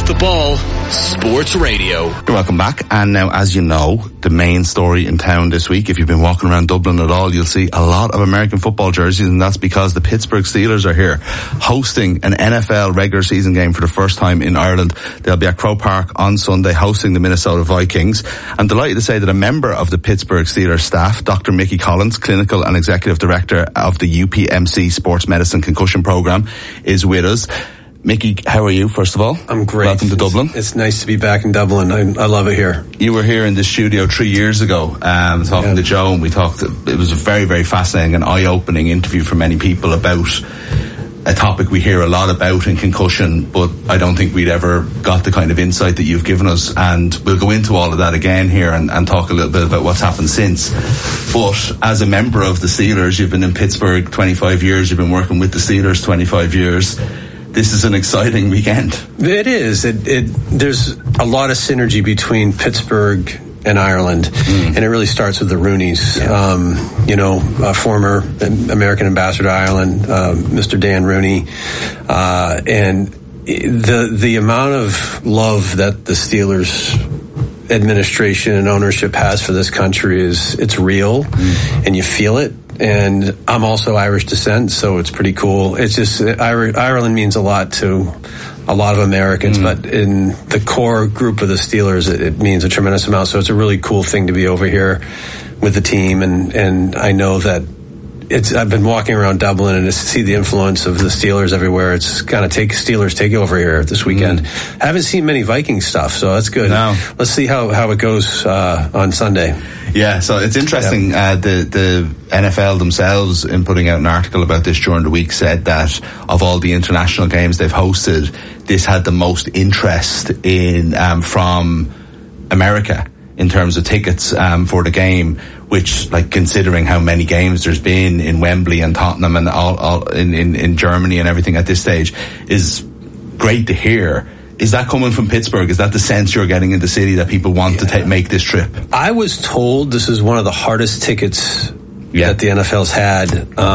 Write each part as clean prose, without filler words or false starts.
Off the Ball Sports Radio. You're welcome back. And now, as you know, the main story in town this week, if you've been walking around Dublin at all, you'll see a lot of American football jerseys, and that's because the Pittsburgh Steelers are here hosting an NFL regular season game for the first time in Ireland. They'll be at Croke Park on Sunday hosting the Minnesota Vikings. I'm delighted to say that a member of the Pittsburgh Steelers staff, Dr. Mickey Collins, Clinical and Executive Director of the UPMC Sports Medicine Concussion Program, is with us. Mickey, how are you, first of all? I'm great. Welcome to Dublin. It's nice to be back in Dublin. I love it here. You were here in the studio 3 years ago, talking to Joe, and we talked. It was a very, very fascinating and eye-opening interview for many people about a topic we hear a lot about in concussion, but I don't think we'd ever got the kind of insight that you've given us, and we'll go into all of that again here and talk a little bit about what's happened since. But as a member of the Steelers, you've been in Pittsburgh 25 years, you've been working with the Steelers 25 years. This is an exciting weekend. It is. There's a lot of synergy between Pittsburgh and Ireland, and it really starts with the Rooneys. Yeah. Former American ambassador to Ireland, Mr. Dan Rooney, and the amount of love that the Steelers administration and ownership has for this country it's real, and you feel it. And I'm also Irish descent, so it's pretty cool. It's just Ireland means a lot to a lot of Americans, but in the core group of the Steelers, it means a tremendous amount. So it's a really cool thing to be over here with the team, and I know that I've been walking around Dublin and to see the influence of the Steelers everywhere. It's kind of Steelers take over here this weekend. I haven't seen many Viking stuff, so that's good. No. Let's see how it goes on Sunday. Yeah, so it's interesting. The NFL themselves, in putting out an article about this during the week, said that of all the international games they've hosted, this had the most interest in from America in terms of tickets for the game, which, like, considering how many games there's been in Wembley and Tottenham and all in Germany and everything at this stage, is great to hear. Is that coming from Pittsburgh? Is that the sense you're getting in the city, that people want to make this trip? I was told this is one of the hardest tickets that the NFL's had.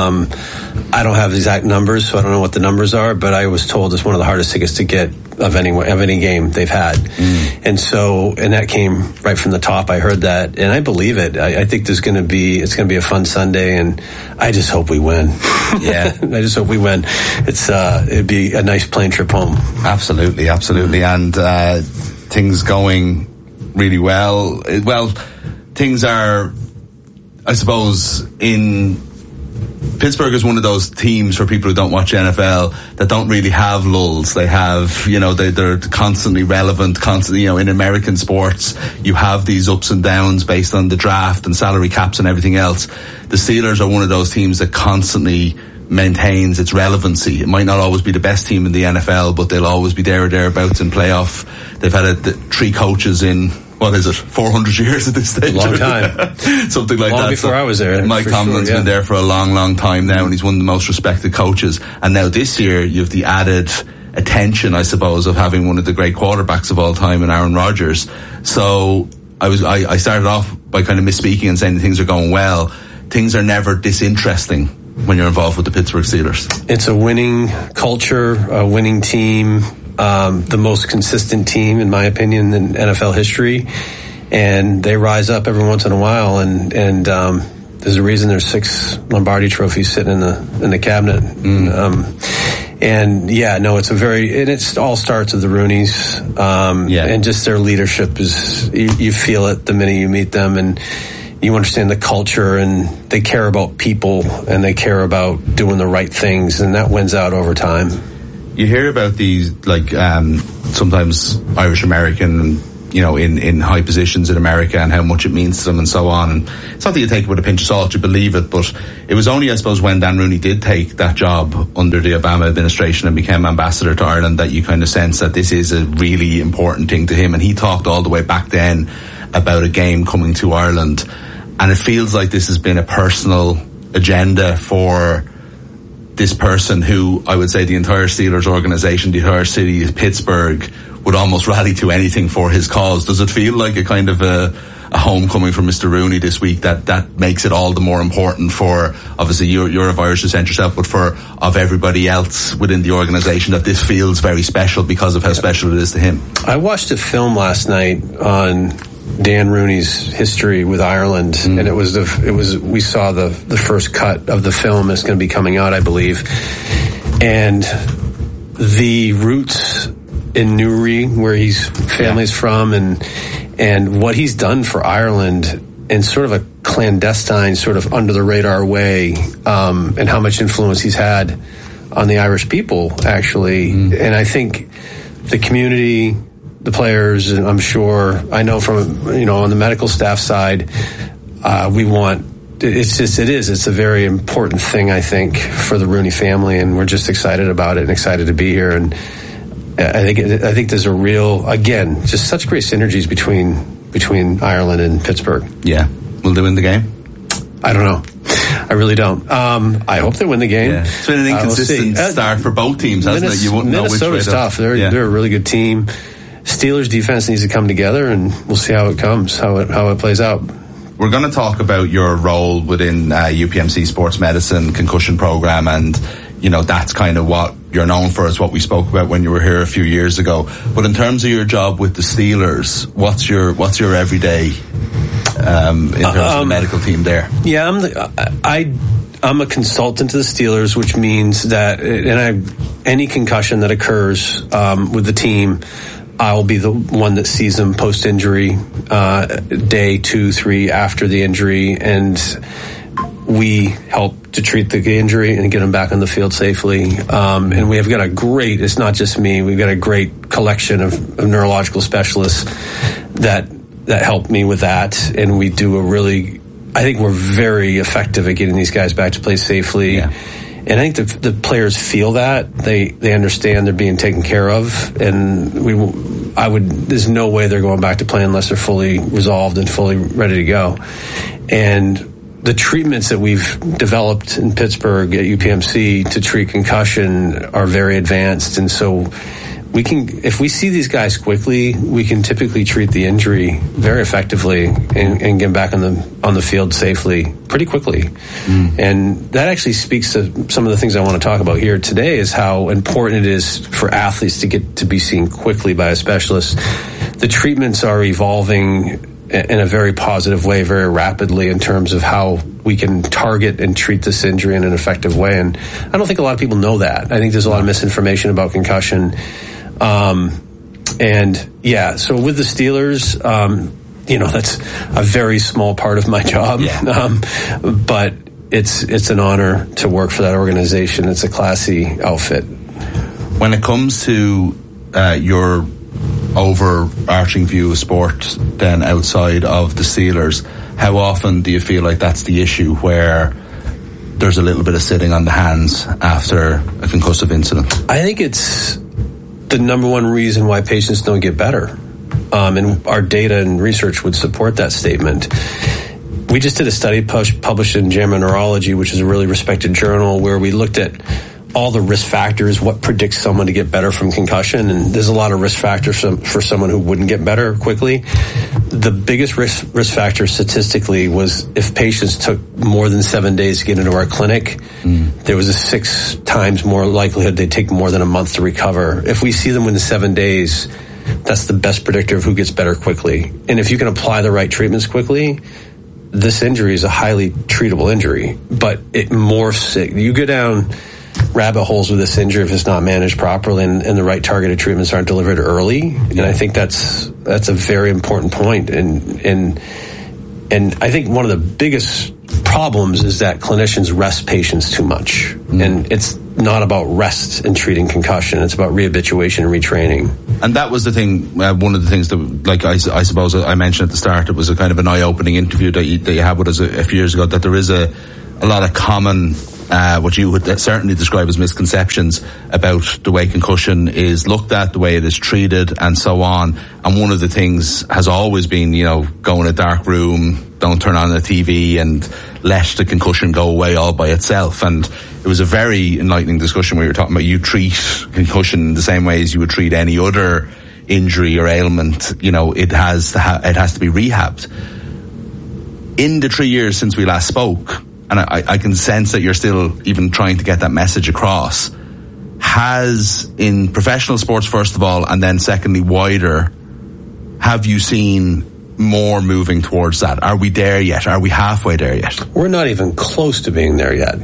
I don't have the exact numbers, so I don't know what the numbers are, but I was told it's one of the hardest tickets to get of any game they've had. And that came right from the top. I heard that, and I believe it. I think it's going to be a fun Sunday, and I just hope we win. Yeah. I just hope we win. It'd be a nice plane trip home. Absolutely. And things going really well. Well, things are, I suppose, in Pittsburgh is one of those teams, for people who don't watch NFL, that don't really have lulls. They have, they're constantly relevant, in American sports, you have these ups and downs based on the draft and salary caps and everything else. The Steelers are one of those teams that constantly maintains its relevancy. It might not always be the best team in the NFL, but they'll always be there or thereabouts in playoff. They've had 3 coaches in, 400 years at this stage? A long time. Something like long that. Before I was there. Mike Tomlin's been there for a long, long time now, and he's one of the most respected coaches. And now this year, you have the added attention, I suppose, of having one of the great quarterbacks of all time in Aaron Rodgers. So I started off by kind of misspeaking and saying things are going well. Things are never disinteresting when you're involved with the Pittsburgh Steelers. It's a winning culture, a winning team. The most consistent team, in my opinion, in NFL history, and they rise up every once in a while. And there's a reason there's 6 Lombardi trophies sitting in the cabinet. It all starts with the Rooneys, and just their leadership is, you feel it the minute you meet them, and you understand the culture, and they care about people, and they care about doing the right things, and that wins out over time. You hear about these, sometimes Irish American, in high positions in America, and how much it means to them and so on. And it's not that you take it with a pinch of salt, you believe it, but it was only, I suppose, when Dan Rooney did take that job under the Obama administration and became ambassador to Ireland, that you kind of sense that this is a really important thing to him. And he talked all the way back then about a game coming to Ireland. And it feels like this has been a personal agenda for this person who, I would say, the entire Steelers organization, the entire city of Pittsburgh, would almost rally to anything for his cause. Does it feel like a kind of a a homecoming for Mr. Rooney this week, that makes it all the more important for, obviously you're of Irish descent yourself, but of everybody else within the organisation, that this feels very special because of how special it is to him. I watched a film last night on Dan Rooney's history with Ireland, and we saw the first cut of the film. It's going to be coming out, I believe, and the roots in Newry, where his family's from, and what he's done for Ireland in sort of a clandestine, sort of under the radar way, and how much influence he's had on the Irish people, actually. And I think the community, the players, and I'm sure, I know from, on the medical staff side, it's a very important thing, I think, for the Rooney family, and we're just excited about it and excited to be here. And I think there's a real, again, just such great synergies between Ireland and Pittsburgh. Yeah. Will they win the game? I don't know. I really don't. I hope they win the game. Yeah. It's been an inconsistent start for both teams, hasn't it? You wouldn't know which way. Minnesota's tough. They're a really good team. Steelers defense needs to come together, and we'll see how it comes, how it plays out. We're going to talk about your role within UPMC Sports Medicine concussion program, and that's kind of what you're known for, is what we spoke about when you were here a few years ago. But in terms of your job with the Steelers, what's your everyday in terms of the medical team there? Yeah, I'm a consultant to the Steelers, which means that any concussion that occurs with the team, I'll be the one that sees them post-injury, day 2, 3 after the injury, and we help to treat the injury and get them back on the field safely. And we have got it's not just me, we've got a great collection of neurological specialists that help me with that. And we do I think we're very effective at getting these guys back to play safely. Yeah. And I think the players feel that they understand they're being taken care of, and there's no way they're going back to play unless they're fully resolved and fully ready to go. And the treatments that we've developed in Pittsburgh at UPMC to treat concussion are very advanced, and so if we see these guys quickly, we can typically treat the injury very effectively and get back on the field safely pretty quickly. And that actually speaks to some of the things I want to talk about here today, is how important it is for athletes to get to be seen quickly by a specialist. The treatments are evolving in a very positive way, very rapidly, in terms of how we can target and treat this injury in an effective way. And I don't think a lot of people know that. I think there's a lot of misinformation about concussion. So with the Steelers, that's a very small part of my job. But it's an honor to work for that organization. It's a classy outfit. When it comes to your overarching view of sport then outside of the Steelers, how often do you feel like that's the issue, where there's a little bit of sitting on the hands after a concussive incident? I think it's the number one reason why patients don't get better. And our data and research would support that statement. We just did a study published in JAMA Neurology, which is a really respected journal, where we looked at all the risk factors, what predicts someone to get better from concussion. And there's a lot of risk factors for someone who wouldn't get better quickly. The biggest risk factor statistically was if patients took more than 7 days to get into our clinic, there was a 6 times more likelihood they'd take more than a month to recover. If we see them within 7 days, that's the best predictor of who gets better quickly. And if you can apply the right treatments quickly, this injury is a highly treatable injury, but it morphs. You go down rabbit holes with this injury if it's not managed properly and the right targeted treatments aren't delivered early. And I think that's a very important point. And I think one of the biggest problems is that clinicians rest patients too much. And it's not about rest in treating concussion. It's about rehabilitation and retraining. And that was the thing, one of the things that, like I suppose I mentioned at the start, it was a kind of an eye-opening interview that you had with us a few years ago, that there is a lot of common what you would certainly describe as misconceptions about the way concussion is looked at, the way it is treated, and so on. And one of the things has always been, go in a dark room, don't turn on the TV, and let the concussion go away all by itself. And it was a very enlightening discussion where you were talking about you treat concussion the same way as you would treat any other injury or ailment. It has to be rehabbed. in the 3 years since we last spoke, and I can sense that you're still even trying to get that message across, has, in professional sports first of all, and then secondly wider, have you seen more moving towards that? Are we there yet? Are we halfway there yet? We're not even close to being there yet.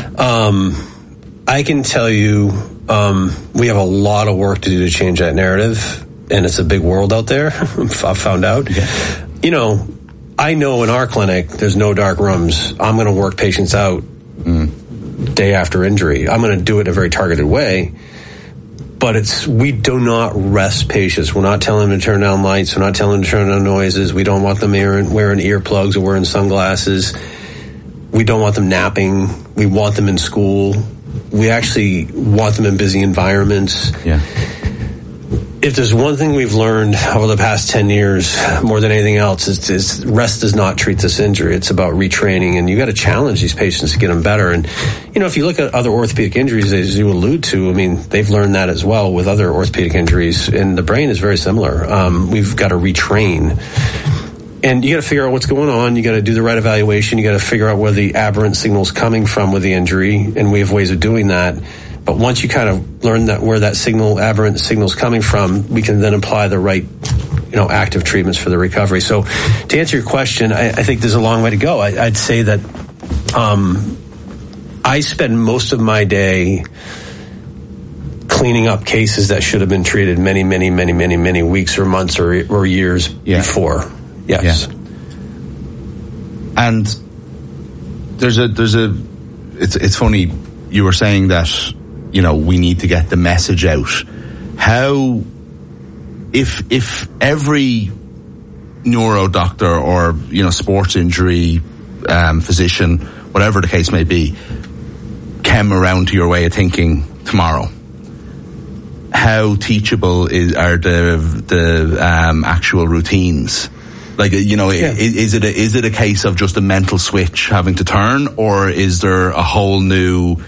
I can tell you, we have a lot of work to do to change that narrative, and it's a big world out there. I've found out. Yeah. You know, I know in our clinic, there's no dark rooms. I'm going to work patients out day after injury. I'm going to do it in a very targeted way. But we do not rest patients. We're not telling them to turn down lights. We're not telling them to turn down noises. We don't want them wearing earplugs or wearing sunglasses. We don't want them napping. We want them in school. We actually want them in busy environments. Yeah. If there's one thing we've learned over the past 10 years, more than anything else, is rest does not treat this injury. It's about retraining, and you got to challenge these patients to get them better. And, you know, if you look at other orthopedic injuries, as you allude to, I mean, they've learned that as well with other orthopedic injuries, and the brain is very similar. We've got to retrain. And you got to figure out what's going on. You got to do the right evaluation. You got to figure out where the aberrant signal's coming from with the injury, and we have ways of doing that. But once you kind of learn that where that aberrant signal's coming from, we can then apply the right, active treatments for the recovery. So to answer your question, I think there's a long way to go. I'd say that I spend most of my day cleaning up cases that should have been treated many, many, many, many, many weeks or months or years before. Yes. Yeah. And it's funny, you were saying that, we need to get the message out. How, if every neuro doctor or, sports injury physician, whatever the case may be, came around to your way of thinking tomorrow, how teachable are the actual routines? Like, is it a case of just a mental switch having to turn, or is there a whole new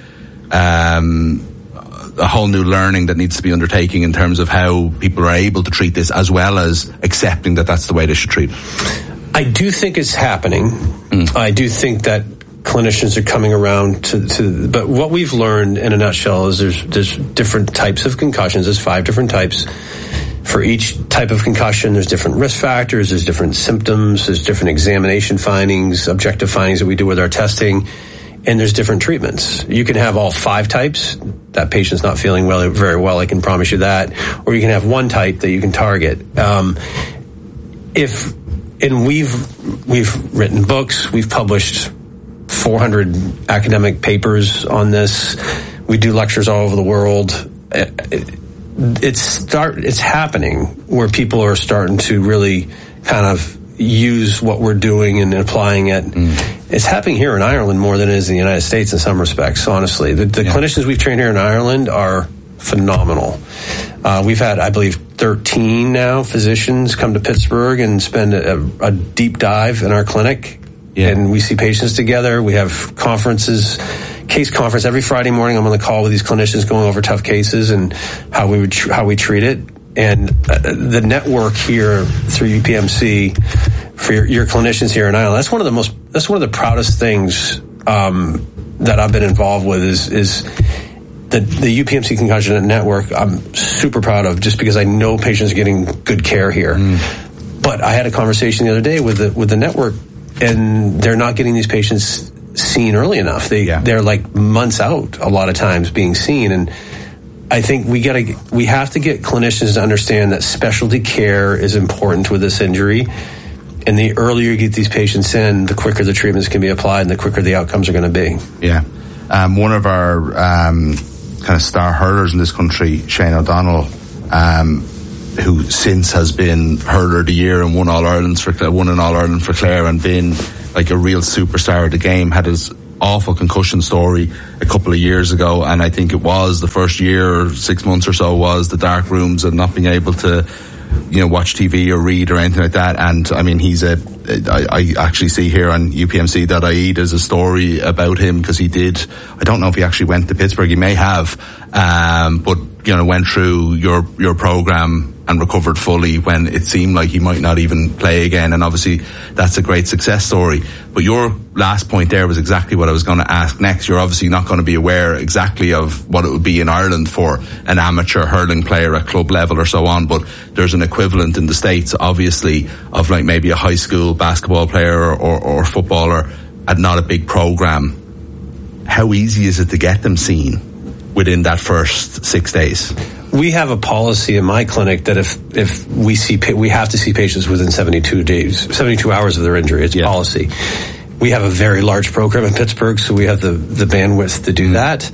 learning that needs to be undertaking in terms of how people are able to treat this, as well as accepting that that's the way they should treat it? I do think it's happening. I do think that clinicians are coming around to but what we've learned in a nutshell is there's different types of concussions. There's 5 different types. For each type of concussion, there's different risk factors, there's different symptoms, there's different examination findings, objective findings that we do with our testing, and there's different treatments. You can have all 5 types. That patient's not feeling very well, I can promise you that. Or you can have one type that you can target. We've written books, we've published 400 academic papers on this. We do lectures all over the world. It's happening where people are starting to really kind of use what we're doing and applying it. It's happening here in Ireland more than it is in the United States in some respects, honestly. The clinicians we've trained here in Ireland are phenomenal. We've had, I believe, 13 now physicians come to Pittsburgh and spend a deep dive in our clinic. Yeah. And we see patients together. We have case conference every Friday morning. I'm on the call with these clinicians going over tough cases and how we treat it. And the network here through UPMC for your clinicians here in Ireland, that's one of the proudest things that I've been involved with is the UPMC Concussion Network. I'm super proud of, just because I know patients are getting good care here. But I had a conversation the other day with the network, and they're not getting these patients seen early enough. They're like months out a lot of times being seen, and I think we have to get clinicians to understand that specialty care is important with this injury, and the earlier you get these patients in, the quicker the treatments can be applied and the quicker the outcomes are going to be. Yeah. One of our kind of star hurlers in this country, Shane O'Donnell, who since has been hurler of the year and won an All-Ireland for Clare and been like a real superstar of the game, had his awful concussion story a couple of years ago, and I think it was the first year or 6 months or so was the dark rooms and not being able to watch TV or read or anything like that. And I mean, I actually see here on upmc.ie there's a story about him, because I don't know if he actually went to Pittsburgh, he may have, but went through your program and recovered fully when it seemed like he might not even play again. And obviously that's a great success story. But your last point there was exactly what I was going to ask next. You're obviously not going to be aware exactly of what it would be in Ireland for an amateur hurling player at club level or so on, but there's an equivalent in the States, obviously, of like maybe a high school basketball player or footballer at not a big program. How easy is it to get them seen within that first 6 days? We have a policy in my clinic that if we see, we have to see patients within 72 hours of their injury. It's policy. We have a very large program in Pittsburgh, so we have the bandwidth to do that.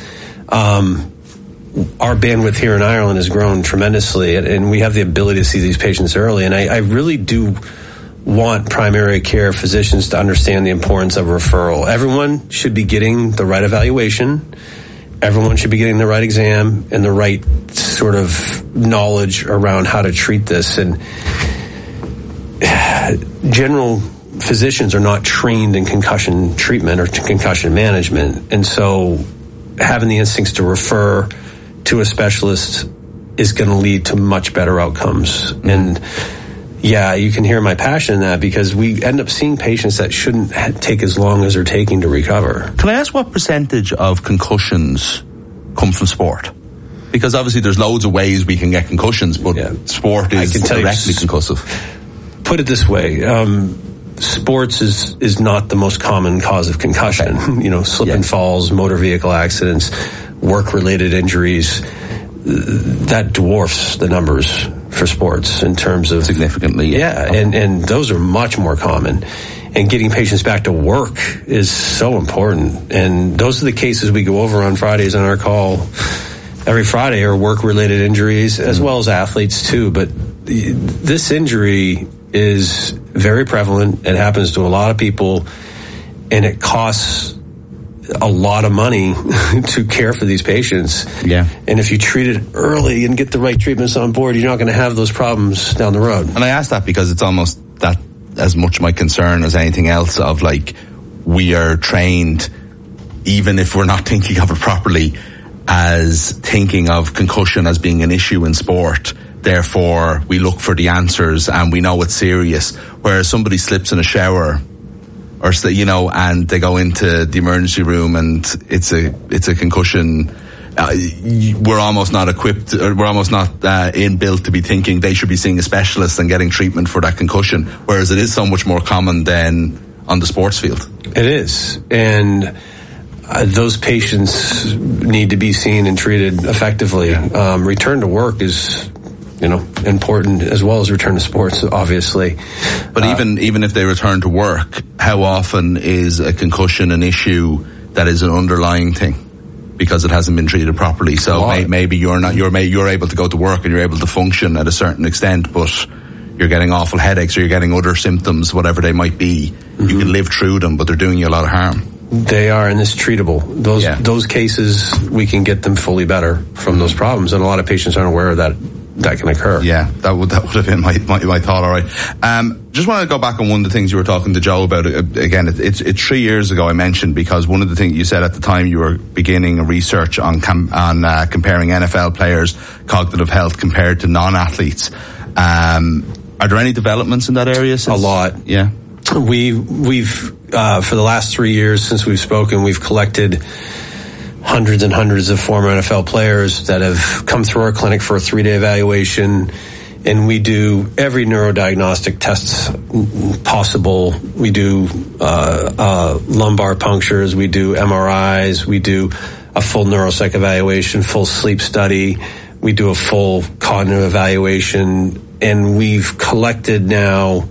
Our bandwidth here in Ireland has grown tremendously, and we have the ability to see these patients early. And I really do want primary care physicians to understand the importance of referral. Everyone should be getting the right evaluation. Everyone should be getting the right exam and the right sort of knowledge around how to treat this. And general physicians are not trained in concussion treatment or concussion management. And so having the instincts to refer to a specialist is going to lead to much better outcomes. And yeah, you can hear my passion in that, because we end up seeing patients that shouldn't take as long as they're taking to recover. Can I ask what percentage of concussions come from sport? Because obviously there's loads of ways we can get concussions, but sport is directly concussive. Put it this way, sports is not the most common cause of concussion. Okay. You know, slip and falls, motor vehicle accidents, work-related injuries, that dwarfs the numbers for sports in terms of significantly. And those are much more common. And getting patients back to work is so important. And those are the cases we go over on Fridays on our call. Every Friday are work-related injuries, as well as athletes too. But this injury is very prevalent. It happens to a lot of people, and it costs a lot of money to care for these patients. Yeah. And if you treat it early and get the right treatments on board, you're not going to have those problems down the road. And I ask that because it's almost that as much my concern as anything else, of like, we are trained, even if we're not thinking of it properly, as thinking of concussion as being an issue in sport. Therefore, we look for the answers and we know it's serious. Whereas somebody slips in a shower, or, you know, and they go into the emergency room and it's a concussion. We're almost not equipped, or we're almost not inbuilt to be thinking they should be seeing a specialist and getting treatment for that concussion. Whereas it is so much more common than on the sports field. It is. And those patients need to be seen and treated effectively. Yeah. Return to work is, you know, important, as well as return to sports, obviously. But even if they return to work, how often is a concussion an issue that is an underlying thing because it hasn't been treated properly? So maybe you're able to go to work and you're able to function at a certain extent, but you're getting awful headaches or you're getting other symptoms, whatever they might be. Mm-hmm. You can live through them, but they're doing you a lot of harm. They are, and it's treatable. Those cases, we can get them fully better from those problems, and a lot of patients aren't aware of that can occur. Yeah, that would have been my thought. All right. Just want to go back on one of the things you were talking to Joe about. Again, it's 3 years ago I mentioned, because one of the things you said at the time, you were beginning a research on comparing NFL players' cognitive health compared to non-athletes. Are there any developments in that area since? A lot. Yeah. We've for the last 3 years since we've spoken, we've collected hundreds and hundreds of former NFL players that have come through our clinic for a 3-day evaluation, and we do every neurodiagnostic tests possible. We do lumbar punctures, we do MRIs, we do a full neuropsych evaluation, full sleep study, we do a full cognitive evaluation, and we've collected now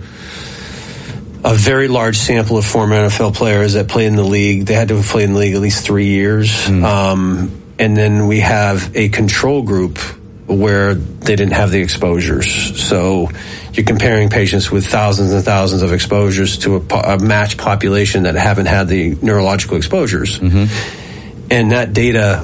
a very large sample of former NFL players that play in the league. They had to have played in the league at least 3 years. And then we have a control group where they didn't have the exposures. So you're comparing patients with thousands and thousands of exposures to a matched population that haven't had the neurological exposures. Mm-hmm. And that data,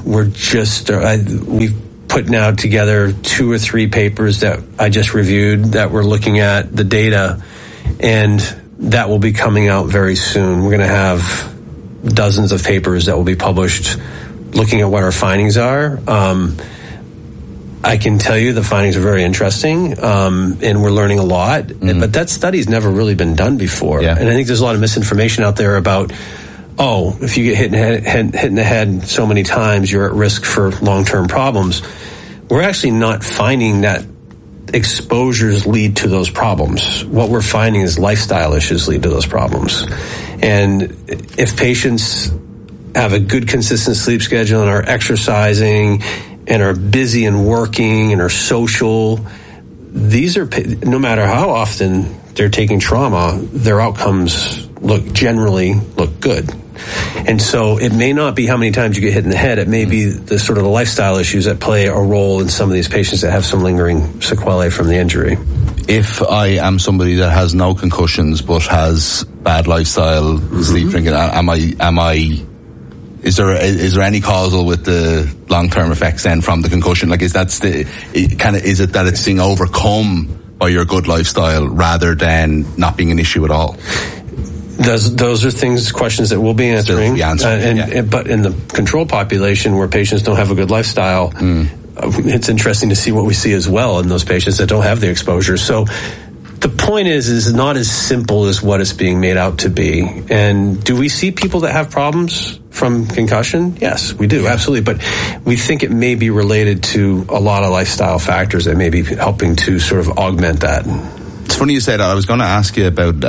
we've put now together 2 or 3 papers that I just reviewed that we're looking at the data, and that will be coming out very soon. We're going to have dozens of papers that will be published looking at what our findings are. I can tell you the findings are very interesting, and we're learning a lot. But that study's never really been done before. Yeah. And I think there's a lot of misinformation out there about, if you get hit in the head so many times, you're at risk for long-term problems. We're actually not finding that exposures lead to those problems. What we're finding is lifestyle issues lead to those problems. And if patients have a good, consistent sleep schedule and are exercising and are busy and working and are social, these are, no matter how often they're taking trauma, their outcomes generally look good. And so it may not be how many times you get hit in the head. It may be the sort of the lifestyle issues that play a role in some of these patients that have some lingering sequelae from the injury. If I am somebody that has no concussions but has bad lifestyle, sleep drinking, is there any causal with the long-term effects then from the concussion? Like, is it that it's being overcome by your good lifestyle rather than not being an issue at all? Those are questions that we'll be answering. But in the control population where patients don't have a good lifestyle, it's interesting to see what we see as well in those patients that don't have the exposure. So the point is not as simple as what it's being made out to be. And do we see people that have problems from concussion? Yes, we do, absolutely. But we think it may be related to a lot of lifestyle factors that may be helping to sort of augment that. It's funny you say that. I was going to ask you about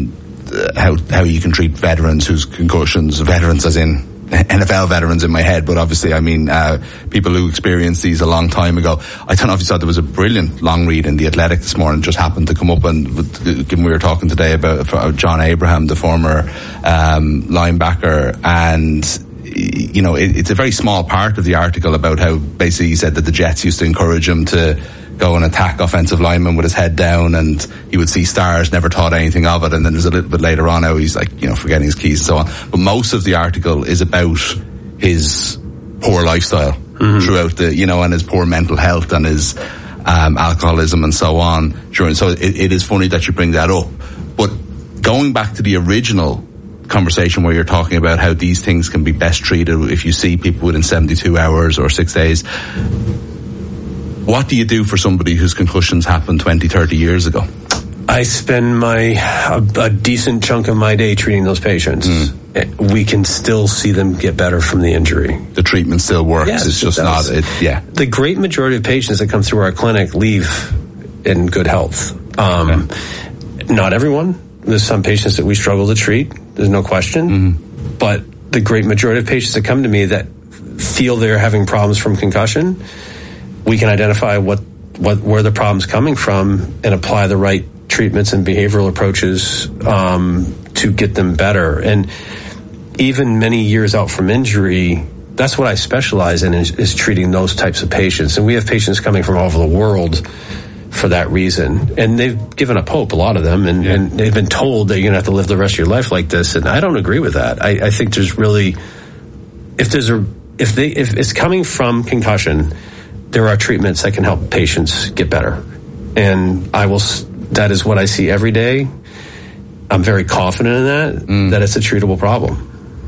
how you can treat veterans whose concussions, veterans as in NFL veterans in my head, but obviously I mean people who experienced these a long time ago. I don't know if you saw, there was a brilliant long read in The Athletic this morning, just happened to come up, and given we were talking today about John Abraham, the former linebacker, and you know, it's a very small part of the article about how basically he said that the Jets used to encourage him to go and attack offensive linemen with his head down, and he would see stars, never thought anything of it. And then there's a little bit later on how he's like, you know, forgetting his keys and so on. But most of the article is about his poor lifestyle throughout the, you know, and his poor mental health and his alcoholism and so on. So it is funny that you bring that up. But going back to the original conversation where you're talking about how these things can be best treated if you see people within 72 hours or 6 days, what do you do for somebody whose concussions happened 20, 30 years ago? I spend a decent chunk of my day treating those patients. We can still see them get better from the injury. The treatment still works. Yes, it's just not. The great majority of patients that come through our clinic leave in good health. Not everyone. There's some patients that we struggle to treat. There's no question. But the great majority of patients that come to me that feel they're having problems from concussion, we can identify where the problem's coming from and apply the right treatments and behavioral approaches to get them better. And even many years out from injury, that's what I specialize in, is treating those types of patients. And we have patients coming from all over the world for that reason. And they've given up hope, a lot of them, and they've been told that you're going to have to live the rest of your life like this. And I don't agree with that. I think there's really, if it's coming from concussion, there are treatments that can help patients get better. And that is what I see every day. I'm very confident in that it's a treatable problem.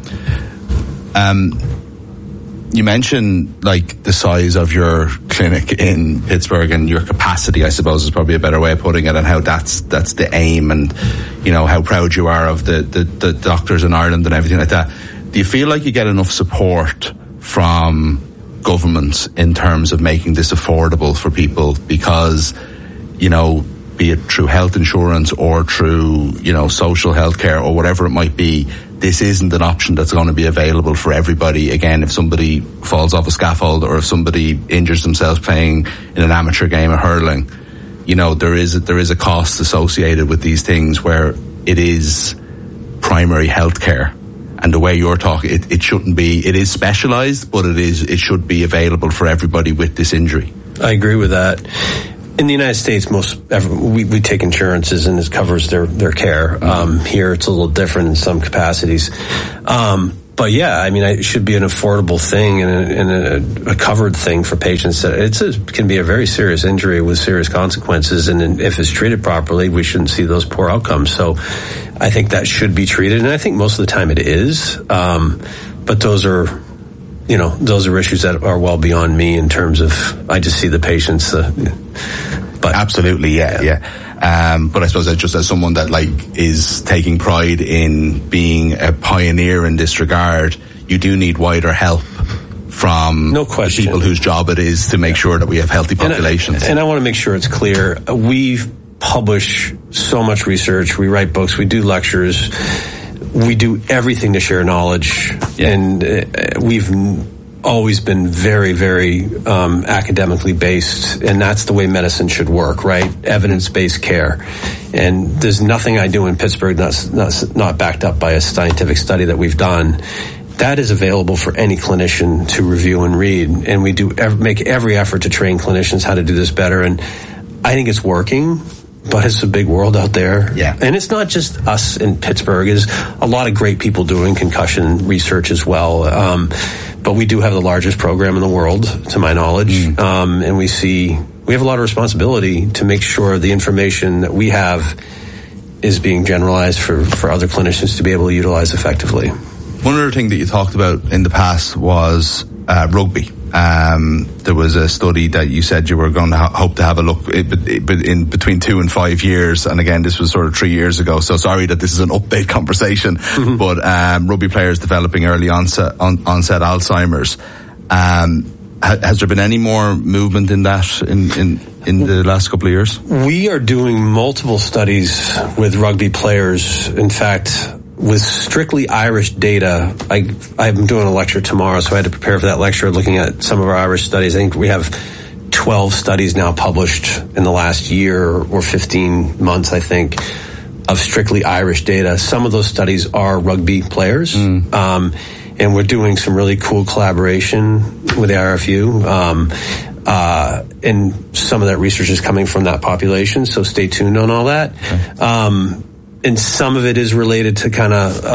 You mentioned like the size of your clinic in Pittsburgh and your capacity, I suppose is probably a better way of putting it, and how that's the aim, and you know how proud you are of the doctors in Ireland and everything like that. Do you feel like you get enough support from governments in terms of making this affordable for people? Because, you know, be it through health insurance or through, you know, social health care or whatever it might be, this isn't an option that's going to be available for everybody. Again, if somebody falls off a scaffold or if somebody injures themselves playing in an amateur game of hurling, you know, there is a cost associated with these things where it is primary health care. And the way you're talking, it shouldn't be. It is specialised, but it should be available for everybody with this injury. I agree with that. In the United States, we take insurances and it covers their care. Here, it's a little different in some capacities. But yeah, I mean, it should be an affordable thing and a covered thing for patients. It can be a very serious injury with serious consequences, and if it's treated properly, we shouldn't see those poor outcomes. So I think that should be treated, and I think most of the time it is. But those are those are issues that are well beyond me in terms of, I just see the patients. But absolutely, yeah. But I suppose just as someone that is taking pride in being a pioneer in this regard, you do need wider help from no question. People whose job it is to make sure that we have healthy populations. And I want to make sure it's clear. We publish so much research. We write books. We do lectures. We do everything to share knowledge. Yeah. And we've always been very, very academically based, and that's the way medicine should work, right? Evidence-based care. And there's nothing I do in Pittsburgh that's not backed up by a scientific study that we've done. That is available for any clinician to review and read, and we do make every effort to train clinicians how to do this better, and I think it's working. But it's a big world out there. Yeah. And it's not just us in Pittsburgh. There's a lot of great people doing concussion research as well. But we do have the largest program in the world, to my knowledge. And we have a lot of responsibility to make sure the information that we have is being generalized for other clinicians to be able to utilize effectively. One other thing that you talked about in the past was rugby. There was a study that you said you were going to hope to have a look in between 2 and 5 years, and again this was sort of 3 years ago, so sorry that this is an update conversation. But rugby players developing early onset Alzheimer's. Has there been any more movement in that in the last couple of years? We are doing multiple studies with rugby players. In fact, with strictly Irish data, I'm doing a lecture tomorrow, so I had to prepare for that lecture looking at some of our Irish studies. I think we have 12 studies now published in the last year or 15 months, I think, of strictly Irish data. Some of those studies are rugby players, and we're doing some really cool collaboration with the IRFU. And some of that research is coming from that population, so stay tuned on all that. Okay. And some of it is related to kind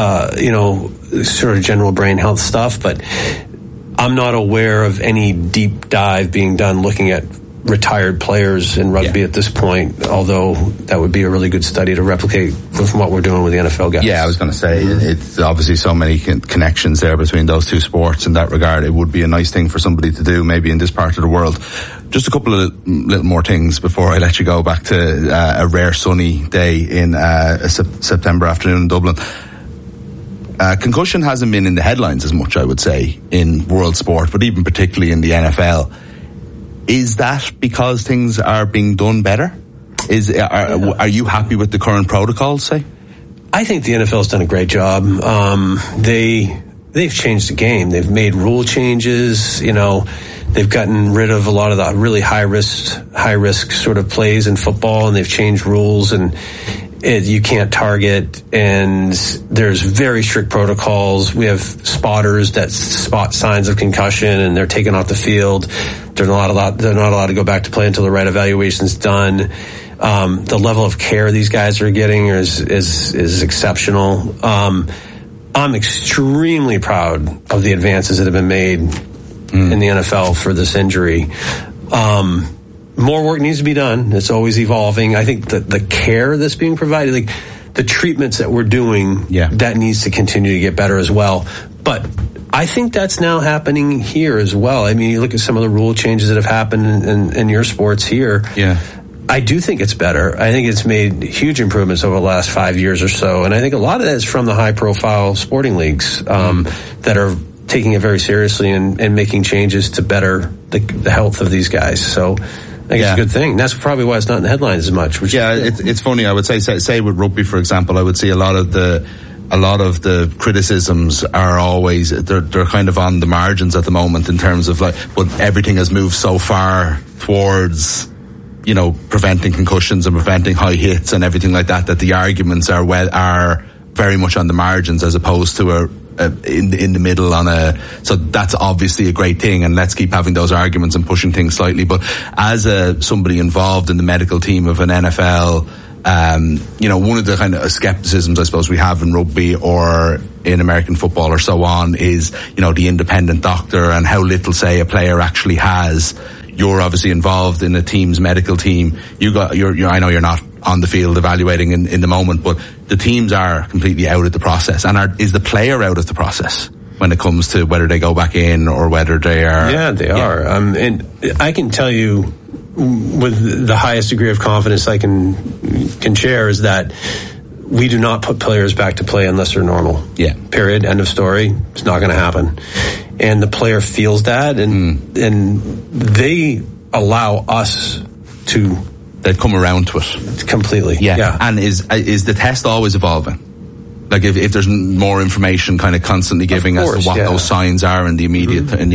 of, sort of general brain health stuff, but I'm not aware of any deep dive being done looking at retired players in rugby at this point, although that would be a really good study to replicate from what we're doing with the NFL guys. Yeah, I was going to say, it's obviously so many connections there between those two sports in that regard. It would be a nice thing for somebody to do maybe in this part of the world. Just a couple of little more things before I let you go back to a rare sunny day in a September afternoon in Dublin. Concussion hasn't been in the headlines as much, I would say, in world sport, but even particularly in the NFL. Is that because things are being done better? Are you happy with the current protocols, say? I think the NFL's done a great job. They've changed the game. They've made rule changes. They've gotten rid of a lot of the really high risk sort of plays in football, and they've changed rules, and you can't target, and there's very strict protocols. We have spotters that spot signs of concussion, and they're taken off the field. They're not allowed to go back to play until the right evaluation's done. The level of care these guys are getting is exceptional. I'm extremely proud of the advances that have been made in the NFL for this injury. More work needs to be done. It's always evolving. I think that the care that's being provided, the treatments that we're doing, that needs to continue to get better as well. But I think that's now happening here as well. I mean, you look at some of the rule changes that have happened in your sports here. Yeah. I do think it's better. I think it's made huge improvements over the last 5 years or so. And I think a lot of that is from the high-profile sporting leagues that are taking it very seriously and making changes to better the health of these guys. So I think it's a good thing. That's probably why it's not in the headlines as much. It's funny. I would say with rugby, for example, I would see a lot of the criticisms are always they're kind of on the margins at the moment in terms of but everything has moved so far towards preventing concussions and preventing high hits and everything like that the arguments are very much on the margins as opposed to in the middle so that's obviously a great thing, and let's keep having those arguments and pushing things slightly. But as somebody involved in the medical team of an NFL, one of the kind of skepticisms I suppose we have in rugby or in American football or so on is, the independent doctor and how little say a player actually has. You're obviously involved in a team's medical team. I know you're not on the field evaluating in the moment, but the teams are completely out of the process. And is the player out of the process? when it comes to whether they go back in or whether they are. Yeah, they are. And I can tell you with the highest degree of confidence I can share is that we do not put players back to play unless they're normal. Yeah. Period. End of story. It's not going to happen. And the player feels that, and they allow us to. They've come around to it completely. Yeah. And is the test always evolving? Like if there's more information kind of constantly giving us what those signs are in the immediate. And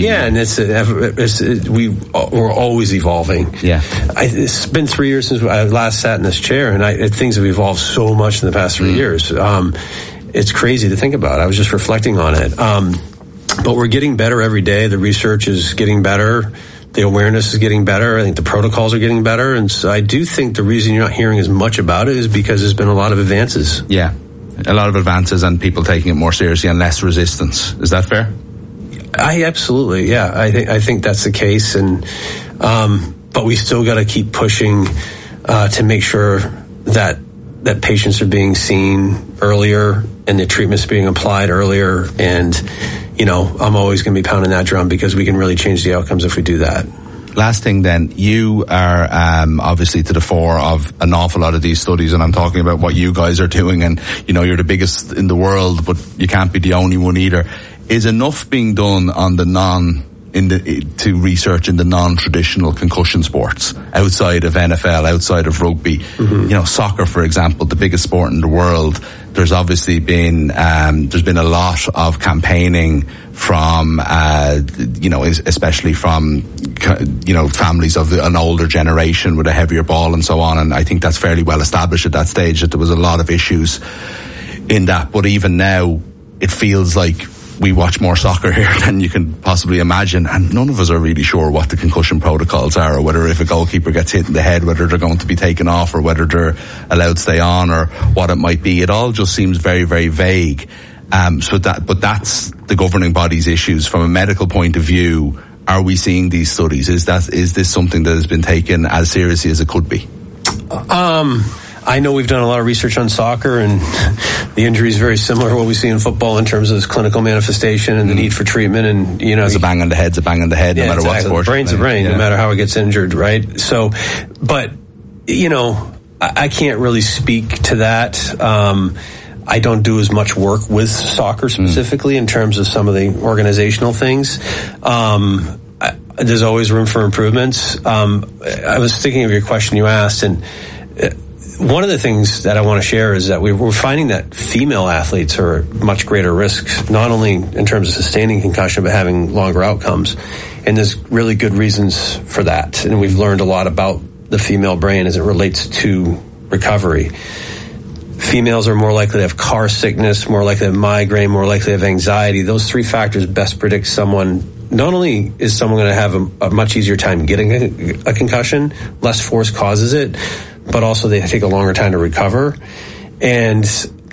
we're always evolving. Yeah. It's been 3 years since I last sat in this chair, and things have evolved so much in the past 3 years. It's crazy to think about. I was just reflecting on it. But we're getting better every day. The research is getting better. The awareness is getting better. I think the protocols are getting better. And so I do think the reason you're not hearing as much about it is because there's been a lot of advances. Yeah. A lot of advances and people taking it more seriously and less resistance. Is that fair? Absolutely. Yeah. I think that's the case. And, but we still got to keep pushing, to make sure that patients are being seen earlier and the treatment's being applied earlier. And, I'm always going to be pounding that drum because we can really change the outcomes if we do that. Last thing then, you are obviously to the fore of an awful lot of these studies, and I'm talking about what you guys are doing, and you're the biggest in the world, but you can't be the only one either. Is enough being done on to research in the non-traditional concussion sports outside of NFL, outside of rugby? Mm-hmm. Soccer, for example, the biggest sport in the world. There's obviously been there's been a lot of campaigning from especially from families of an older generation with a heavier ball and so on, and I think that's fairly well established at that stage that there was a lot of issues in that. But even now, it feels like we watch more soccer here than you can possibly imagine, and none of us are really sure what the concussion protocols are, or whether if a goalkeeper gets hit in the head, whether they're going to be taken off, or whether they're allowed to stay on, or what it might be. It all just seems very, very vague. But that's the governing body's issues. From a medical point of view, are we seeing these studies? Is this something that has been taken as seriously as it could be? I know we've done a lot of research on soccer, and the injury is very similar to what we see in football in terms of its clinical manifestation and the need for treatment. And it's a bang on the head, no matter what sport. Brain's a brain, no matter how it gets injured, right? So, but I can't really speak to that. I don't do as much work with soccer specifically in terms of some of the organizational things. There's always room for improvements. I was thinking of your question you asked, and one of the things that I want to share is that we're finding that female athletes are at much greater risk, not only in terms of sustaining concussion, but having longer outcomes. And there's really good reasons for that. And we've learned a lot about the female brain as it relates to recovery. Females are more likely to have car sickness, more likely to have migraine, more likely to have anxiety. Those three factors best predict someone. Not only is someone going to have a much easier time getting a concussion, less force causes it, but also they take a longer time to recover. And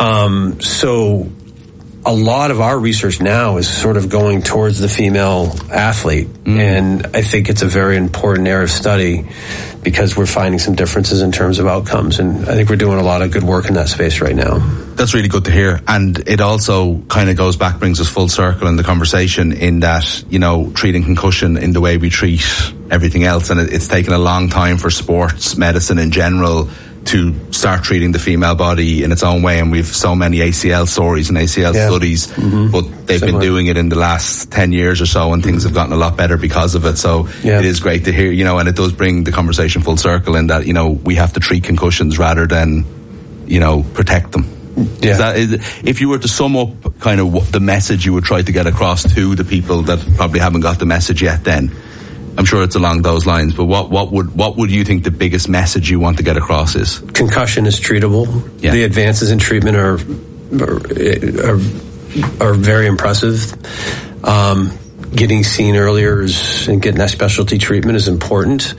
so a lot of our research now is sort of going towards the female athlete. And I think it's a very important area of study because we're finding some differences in terms of outcomes. And I think we're doing a lot of good work in that space right now. That's really good to hear. And it also kind of brings us full circle in the conversation in that, treating concussion in the way we treat everything else. And it's taken a long time for sports medicine in general to start treating the female body in its own way. And we've so many ACL stories and ACL studies, but they've been doing it in the last 10 years or so, and things have gotten a lot better because of it. So it is great to hear, and it does bring the conversation full circle in that, we have to treat concussions rather than, protect them. Yeah. If you were to sum up kind of what the message you would try to get across to the people that probably haven't got the message yet, then I'm sure it's along those lines. But what would you think the biggest message you want to get across is? Concussion is treatable. Yeah. The advances in treatment are very impressive. Getting seen earlier and getting that specialty treatment is important.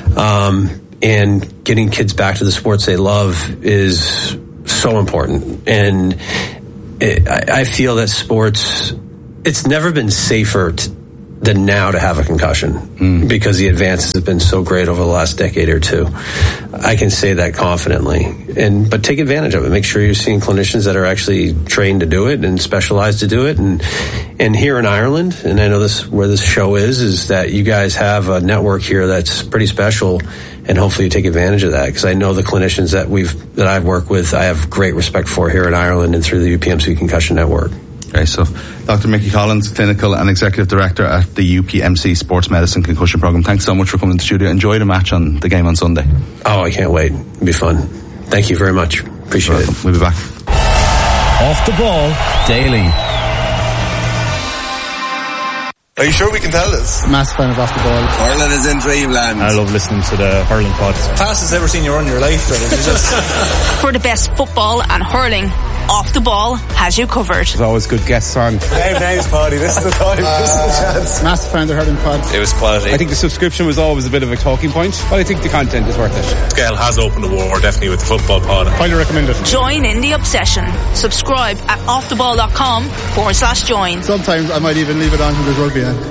And getting kids back to the sports they love is so important. And I feel that sports, it's never been safer than now to have a concussion because the advances have been so great over the last decade or two. I can say that confidently. But take advantage of it. Make sure you're seeing clinicians that are actually trained to do it and specialized to do it. And here in Ireland, and I know where this show is that you guys have a network here that's pretty special, and hopefully you take advantage of that, because I know the clinicians that I've worked with, I have great respect for here in Ireland and through the UPMC Concussion Network. Okay, so Dr. Mickey Collins, Clinical and Executive Director at the UPMC Sports Medicine Concussion Programme. Thanks so much for coming to the studio. Enjoy the match on the game on Sunday. Oh, I can't wait. It'll be fun. Thank you very much. Appreciate it. We'll be back. Off the Ball Daily. Are you sure we can tell this? Massive fan of Off the Ball. Ireland is in dreamland. I love listening to the hurling pods. Fastest ever seen you run in your life. For the best football and hurling, Off the Ball has you covered. There's always good guests on. Names, Paddy. This is the time. This is the chance. Massive fan of the hurling pod. It was quality. I think the subscription was always a bit of a talking point, but I think the content is worth it. Scale has opened the war, definitely, with the football pod. Highly recommend it. Join in the obsession. Subscribe at offtheball.com/join. Sometimes I might even leave it on when there's rugby on.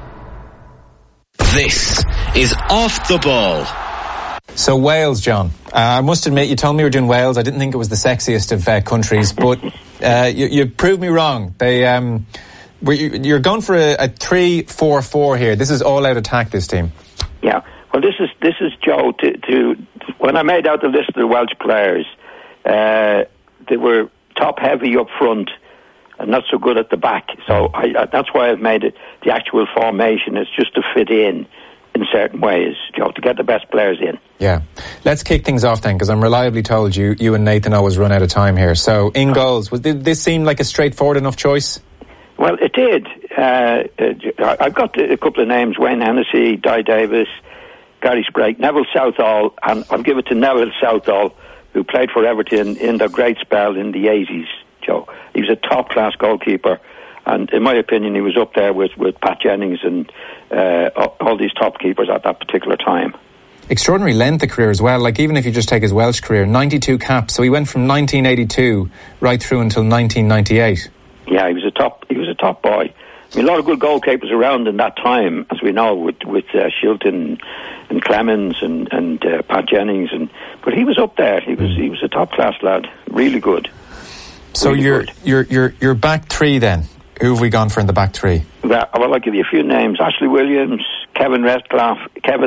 This is Off the Ball. So Wales, John. I must admit, you told me you were doing Wales. I didn't think it was the sexiest of countries, but you proved me wrong. You're going for a 3-4-4 here. This is all-out attack, this team. Yeah. Well, this is Joe. To when I made out the list of the Welsh players, they were top-heavy up front and not so good at the back. So that's why I've made it the actual formation. It's just to fit in certain ways, Joe, to get the best players in. Yeah. Let's kick things off then, because I'm reliably told you and Nathan always run out of time here. So, in goals, did this seem like a straightforward enough choice? Well, it did. I've got a couple of names: Wayne Hennessy, Di Davis, Gary Sprague, Neville Southall, and I'll give it to Neville Southall, who played for Everton in the great spell in the 80s, Joe. He was a top-class goalkeeper, and in my opinion, he was up there with Pat Jennings and all these top keepers at that particular time. Extraordinary length of career as well. Like, even if you just take his Welsh career, 92 caps. So he went from 1982 right through until 1998. Yeah, he was a top boy. I mean, a lot of good goalkeepers around in that time, as we know, with Shilton and Clemens and Pat Jennings, but he was up there. He was a top class lad, really good. So really your back three then. Who have we gone for in the back three? Well, I'll give you a few names: Ashley Williams, Kevin Ratcliffe,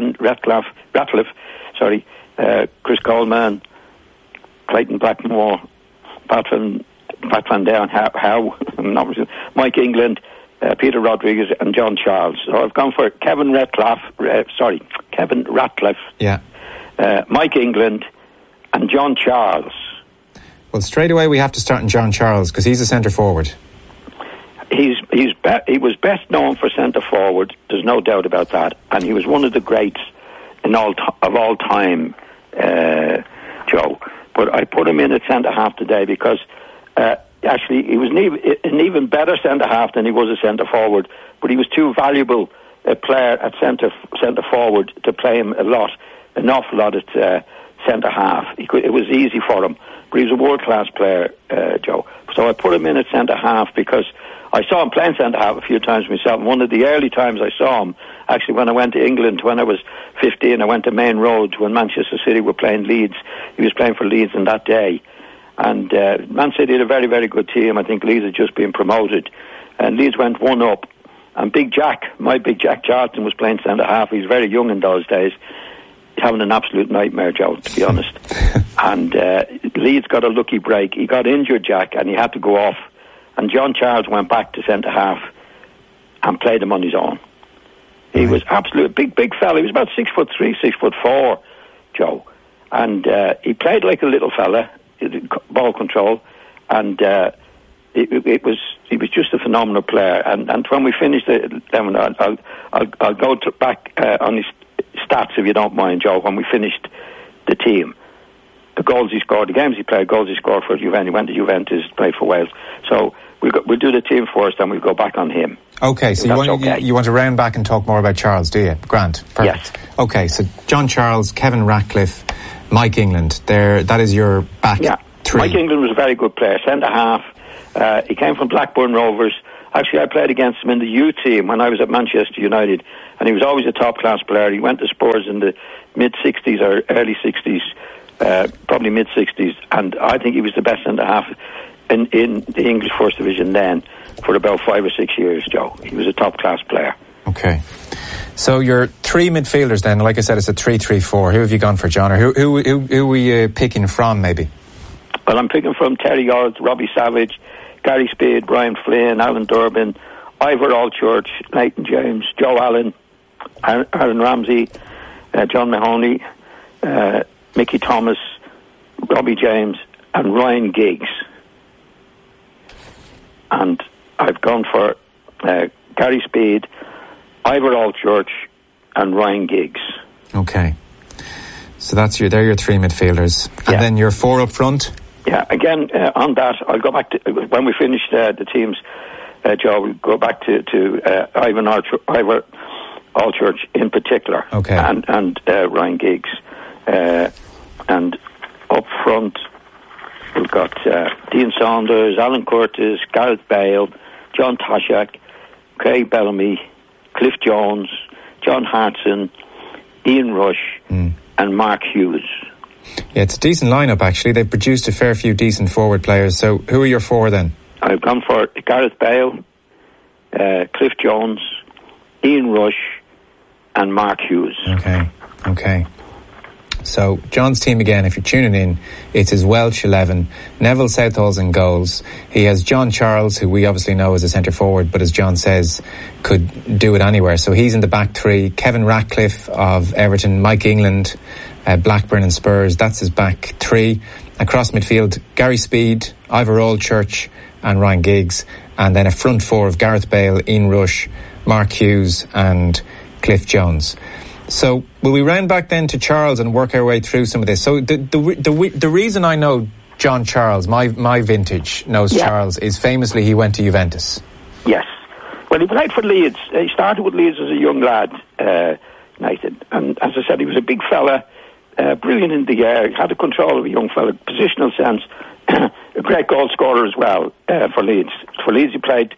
Chris Coleman, Clayton Blackmore, Pat Van Down, Mike England, Peter Rodriguez, and John Charles. So I've gone for Kevin Ratcliffe. Yeah. Mike England, and John Charles. Well, straight away we have to start in John Charles, because he's a centre forward. He was best known for centre forward. There's no doubt about that, and he was one of the greats of all time, Joe. But I put him in at centre half today because actually he was an even better centre half than he was a centre forward. But he was too valuable a player at centre forward to play him an awful lot at centre half. It was easy for him, but he was a world class player, Joe. So I put him in at centre half because I saw him playing centre half a few times myself. One of the early times I saw him, actually, when I went to England when I was 15, I went to Main Road when Manchester City were playing Leeds. He was playing for Leeds on that day. And Man City had a very, very good team. I think Leeds had just been promoted. And Leeds went 1-up. And my Big Jack Charlton was playing centre half. He was very young in those days. Having an absolute nightmare, Joe, to be honest. And Leeds got a lucky break. He got injured, Jack, and he had to go off. And John Charles went back to centre half and played him on his own. He was absolute big fella. He was about 6'3", 6'4", Joe, and he played like a little fella, ball control, and he was just a phenomenal player. And when we finished it, I'll go back on his stats if you don't mind, Joe. When we finished the team, the goals he scored, the games he played, goals he scored for Juventus. He went to Juventus, played for Wales. So we'll do the team first, and we'll go back on him. Okay, so you want to round back and talk more about Charles, do you? Grant, perfect. Yes. Okay, so John Charles, Kevin Ratcliffe, Mike England. That is your back three. Mike England was a very good player, centre half. He came from Blackburn Rovers, Actually, I played against him in the youth team when I was at Manchester United, and he was always a top-class player. He went to Spurs in the mid-60s or early 60s, probably mid-60s, and I think he was the best centre-half in the English First Division then for about 5 or 6 years, Joe. He was a top-class player. Okay. So your three midfielders then, like I said, it's a 3-3-4. Who have you gone for, John? Or who were you picking from, maybe? Well, I'm picking from Terry Orth, Robbie Savage, Gary Speed, Brian Flynn, Alan Durbin, Ivor Allchurch, Nathan James, Joe Allen, Aaron Ramsey, John Mahoney, Mickey Thomas, Robbie James, and Ryan Giggs. And I've gone for Gary Speed, Ivor Allchurch, and Ryan Giggs. Okay. So they're your three midfielders. And then your four up front? Yeah, again, on that, I'll go back to, when we finish the teams, Joe, we'll go back to Ivor Allchurch in particular. Okay. And Ryan Giggs. And up front, we've got Dean Saunders, Alan Curtis, Gareth Bale, John Toshak, Craig Bellamy, Cliff Jones, John Hartson, Ian Rush, and Mark Hughes. Yeah, it's a decent lineup, actually. They've produced a fair few decent forward players. So who are your four then? I've gone for Gareth Bale, Cliff Jones, Ian Rush, and Mark Hughes. Okay. So John's team again, if you're tuning in, it's his Welsh 11. Neville Southall's in goals. He has John Charles, who we obviously know as a centre forward, but as John says, could do it anywhere. So he's in the back three. Kevin Ratcliffe of Everton, Mike England, Blackburn and Spurs. That's his back three. Across midfield, Gary Speed, Ivor Allchurch, and Ryan Giggs. And then a front four of Gareth Bale, Ian Rush, Mark Hughes, and Cliff Jones. So will we round back then to Charles and work our way through some of this? So the reason I know John Charles, my vintage knows Charles, is famously he went to Juventus. Yes. Well, he played for Leeds. He started with Leeds as a young lad, Nathan. And as I said, he was a big fella, brilliant in the air, had the control of a young fella, positional sense, a great goal scorer as well for Leeds. For Leeds, he played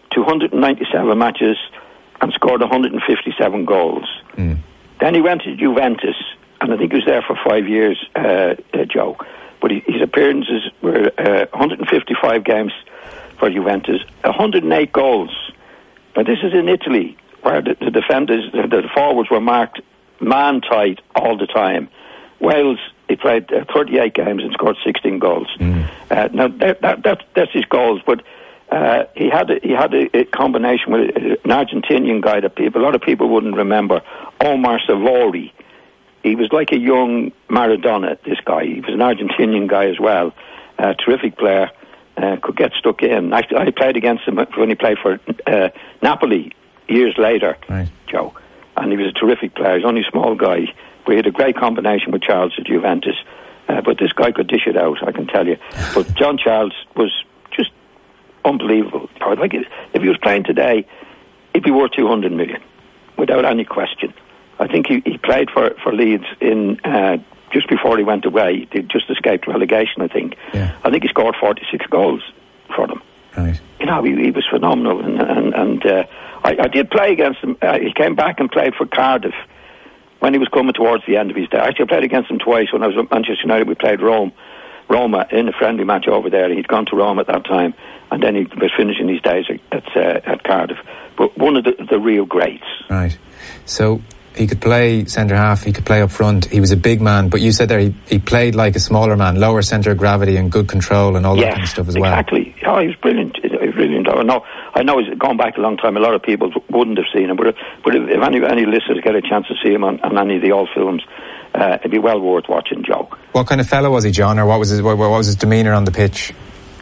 297 matches and scored 157 goals. Then he went to Juventus, and I think he was there for 5 years, Joe. But his appearances were 155 games for Juventus, 108 goals. Now this is in Italy, where the defenders, the forwards were marked man-tight all the time. Wales, he played 38 games and scored 16 goals. Now that's his goals, but he had a combination with an Argentinian guy that a lot of people wouldn't remember, Omar Savori. He was like a young Maradona, this guy. He was an Argentinian guy as well. Terrific player, could get stuck in. Actually, I played against him when he played for Napoli years later, Joe. And he was a terrific player. He's only a small guy. We had a great combination with Charles at Juventus. But this guy could dish it out, I can tell you. But John Charles was just unbelievable. Like if he was playing today, he'd be worth 200 million, without any question. I think he played for Leeds in just before he went away. They just escaped relegation, I think. Yeah. I think he scored 46 goals for them. Right. You know, he was phenomenal. And I did play against him. He came back and played for Cardiff when he was coming towards the end of his day. Actually, I played against him twice. When I was at Manchester United, we played Roma in a friendly match over there. He'd gone to Rome at that time, and then he was finishing his days at Cardiff. But one of the real greats. Right. So he could play centre-half, he could play up front. He was a big man, but you said there he played like a smaller man, lower centre of gravity and good control and all that kind of stuff as well. Exactly. Oh, he was brilliant. He was brilliant. I know he's gone back a long time. A lot of people wouldn't have seen him, but if any listeners get a chance to see him on any of the old films, it'd be well worth watching, Joe. What kind of fellow was he, John, or what was his demeanour on the pitch?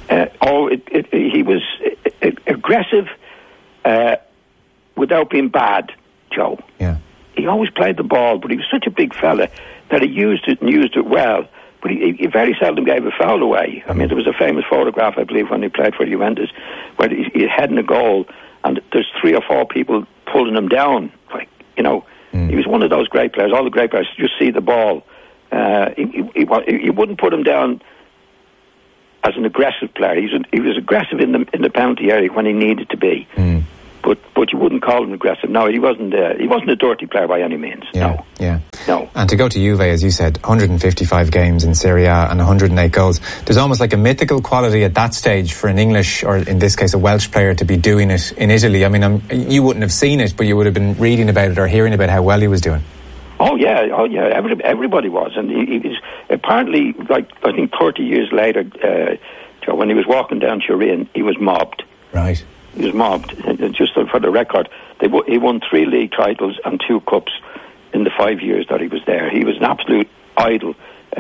He was aggressive without being bad, Joe. Yeah. He always played the ball, but he was such a big fella that he used it well. But he very seldom gave a foul away. I mean, there was a famous photograph, I believe, when he played for Juventus, where he's heading a goal, and there's 3 or 4 people pulling him down. Like, you know, he was one of those great players. All the great players just see the ball. He wouldn't put him down as an aggressive player. He was aggressive in the penalty area when he needed to be. But you wouldn't call him aggressive. No, he wasn't a dirty player by any means. Yeah, no. No. And to go to Juve, as you said, 155 games in Serie A and 108 goals. There's almost like a mythical quality at that stage for an English, or in this case a Welsh player, to be doing it in Italy. I mean, you wouldn't have seen it, but you would have been reading about it or hearing about how well he was doing. Oh yeah. Everybody was, and he was apparently, like, I think 30 years later, when he was walking down Turin, he was mobbed. Right. He was mobbed. Just for the record, he won 3 league titles and 2 cups in the 5 years that he was there. He was an absolute idol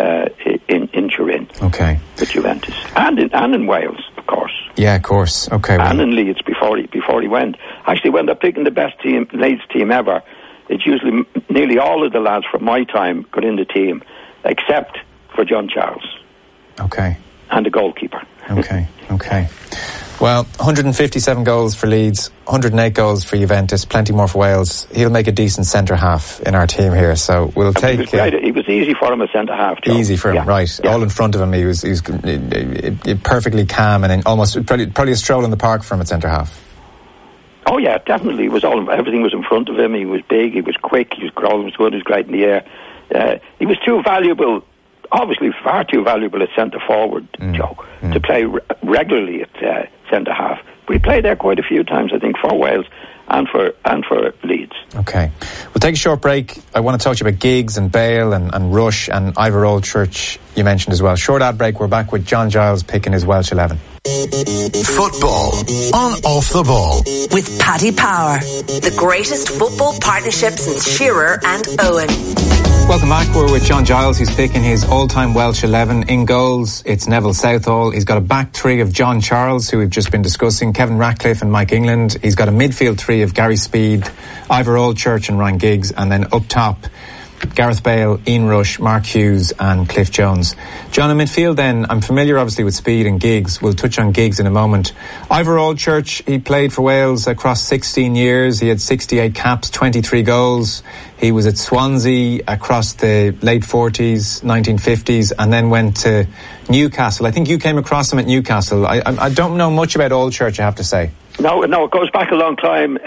in Turin. Okay. With Juventus and in Wales, of course. Yeah, of course. Okay. And in Leeds before he went. Actually, when they're picking the best Leeds team ever, it's usually nearly all of the lads from my time got in the team, except for John Charles. Okay. And the goalkeeper. Okay. Well, 157 goals for Leeds, 108 goals for Juventus, plenty more for Wales. He'll make a decent centre-half in our team here, so we'll take... It was easy for him as centre-half, Joe. Easy for him, right. Yeah. All in front of him, he was perfectly calm and almost probably a stroll in the park for him at centre-half. Oh, yeah, definitely. Everything was in front of him. He was big, he was quick, he was good, he was great in the air. He was too valuable... Obviously, far too valuable at centre forward, Joe, to play regularly at centre half. But he played there quite a few times, I think, for Wales and for Leeds. Okay, we'll take a short break. I want to talk to you about Giggs and Bale and Rush and Ivor Oldchurch. You mentioned as well. Short ad break. We're back with John Giles picking his Welsh 11. Football on Off the Ball with Paddy Power, the greatest football partnership since Shearer and Owen. Welcome back. We're with John Giles. He's picking his all-time Welsh 11. In goals, it's Neville Southall. He's got a back three of John Charles, who we've just been discussing, Kevin Ratcliffe and Mike England. He's got a midfield three of Gary Speed, Ivor Oldchurch and Ryan Giggs, and then up top, Gareth Bale, Ian Rush, Mark Hughes and Cliff Jones. John, in midfield then, I'm familiar obviously with Speed and Giggs. We'll touch on Giggs in a moment. Ivor Oldchurch, he played for Wales across 16 years. He had 68 caps, 23 goals. He was at Swansea across the late 40s, 1950s, and then went to Newcastle. I think you came across him at Newcastle. I don't know much about Oldchurch, I have to say. No, it goes back a long time,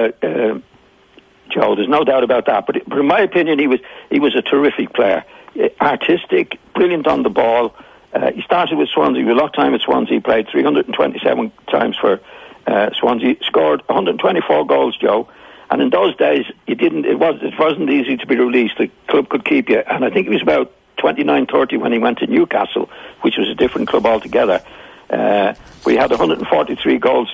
Joe, there's no doubt about that. But in my opinion, he was a terrific player. Artistic, brilliant on the ball. He started with Swansea. A lot of time at Swansea. He played 327 times for Swansea. Scored 124 goals, Joe. And in those days, it wasn't easy to be released. The club could keep you. And I think he was about 29, 30 when he went to Newcastle, which was a different club altogether. We had 143 goals,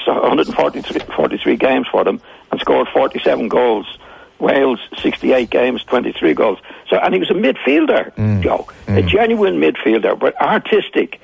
143 games for them, and scored 47 goals. Wales, 68 games, 23 goals. So, and he was a midfielder, Joe, a genuine midfielder, but artistic,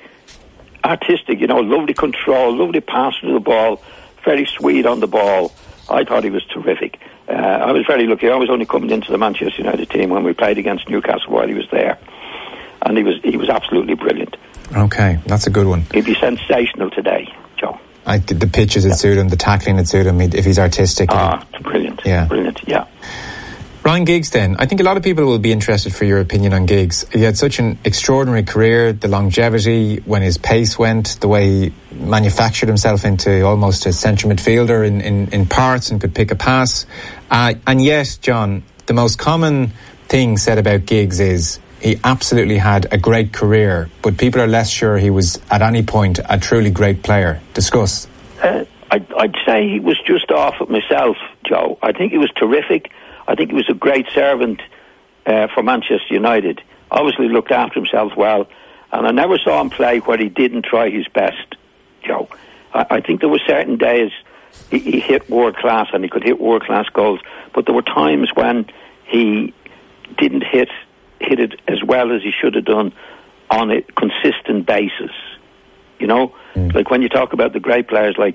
lovely control, lovely pass to the ball, very sweet on the ball. I thought he was terrific. I was very lucky. I was only coming into the Manchester United team when we played against Newcastle while he was there, and he was absolutely brilliant. Okay, that's a good one. He'd be sensational today, Joe. The pitches would suit him, the tackling would suit him if he's artistic. Brilliant. Yeah. Brilliant, yeah. Ryan Giggs then. I think a lot of people will be interested for your opinion on Giggs. He had such an extraordinary career, the longevity, when his pace went, the way he manufactured himself into almost a central midfielder in parts and could pick a pass. And yet, John, the most common thing said about Giggs is he absolutely had a great career, but people are less sure he was at any point a truly great player. Discuss. I'd say he was just off it myself, Joe. I think he was terrific. I think he was a great servant for Manchester United. Obviously looked after himself well, and I never saw him play where he didn't try his best, Joe. I think there were certain days he hit world class and he could hit world class goals, but there were times when he didn't hit it as well as he should have done on a consistent basis. Like when you talk about the great players like